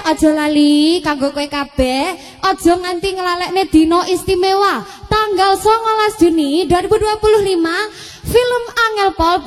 aja lali kanggo kowe kabeh, aja nganti nglalekne dina istimewa tanggal 19 Juni 2025 film Angel Pol